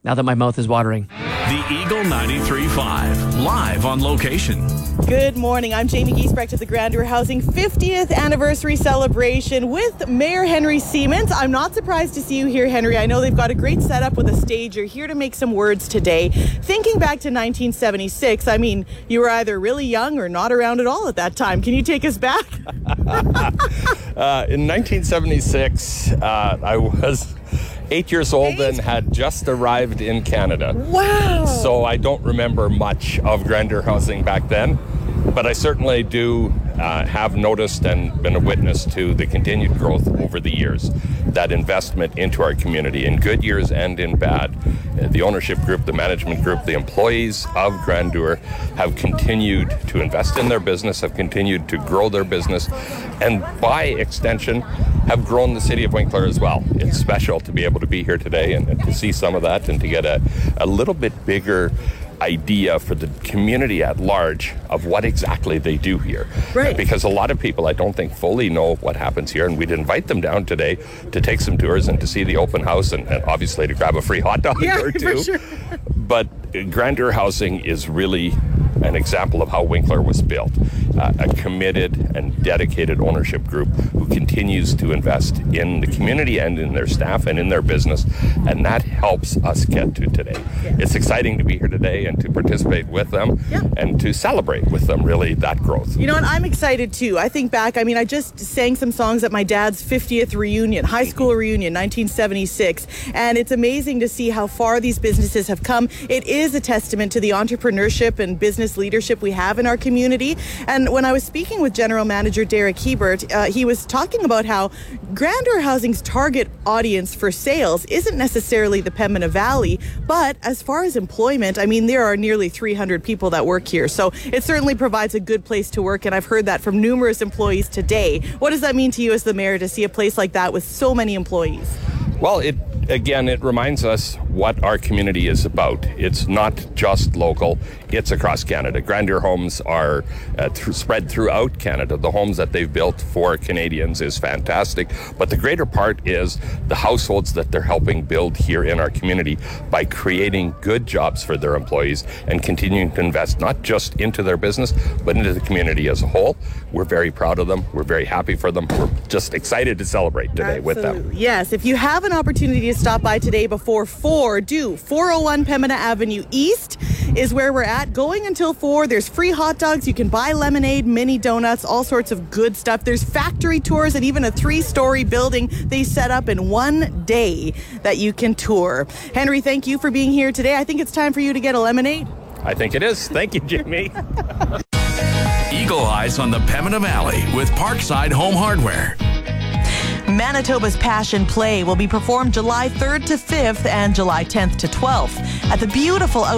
now that my mouth is watering. The Eagle 93.5, live on location. Good morning. I'm Jamie Giesbrecht at the Grandeur Housing 50th anniversary celebration with Mayor Henry Siemens. I'm not surprised to see you here, Henry. I know they've got a great setup with a stage. You're here to make some words today. Thinking back to 1976, I mean, you were either really young or not around at all at that time. Can you take us back? In 1976, I was 8 years old and had just arrived in Canada. Wow. So I don't remember much of Grandeur Housing back then, but I certainly do have noticed and been a witness to the continued growth over the years. That investment into our community in good years and in bad. The ownership group, the management group, the employees of Grandeur have continued to invest in their business, have continued to grow their business, and by extension, have grown the city of Winkler as well. It's special to be able to be here today and to see some of that and to get a little bit bigger idea for the community at large of what exactly they do here. Right. Because a lot of people, I don't think, fully know what happens here, and we'd invite them down today to take some tours and to see the open house and obviously to grab a free hot dog or two. For sure. But Grandeur Housing is really an example of how Winkler was built. A committed and dedicated ownership group who continues to invest in the community and in their staff and in their business, and that helps us get to today. Yeah. It's exciting to be here today and to participate with them and to celebrate with them, really, that growth. You know what? I'm excited too. I think back, I mean, I just sang some songs at my dad's 50th reunion, high school reunion, 1976, and it's amazing to see how far these businesses have come. It is a testament to the entrepreneurship and business leadership we have in our community. And when I was speaking with General Manager Derek Hebert, he was talking about how Grandeur Housing's target audience for sales isn't necessarily the Pembina Valley, but as far as employment, I mean, there are nearly 300 people that work here. So it certainly provides a good place to work, and I've heard that from numerous employees today. What does that mean to you as the mayor to see a place like that with so many employees? Well, it reminds us what our community is about. It's not just local, it's across Canada. Grandeur homes are spread throughout Canada. The homes that they've built for Canadians is fantastic, but the greater part is the households that they're helping build here in our community by creating good jobs for their employees and continuing to invest not just into their business, but into the community as a whole. We're very proud of them. We're very happy for them. We're just excited to celebrate today with them. Yes, if you have an opportunity to stop by today before 4, do. 401 Pembina Avenue East is where we're at. Going until 4, there's free hot dogs. You can buy lemonade, mini donuts, all sorts of good stuff. There's factory tours and even a 3-story building they set up in one day that you can tour. Henry, thank you for being here today. I think it's time for you to get a lemonade. I think it is. Thank you, Jimmy. Eagle Eyes on the Pembina Valley with Parkside Home Hardware. Manitoba's Passion Play will be performed July 3rd to 5th and July 10th to 12th at the beautiful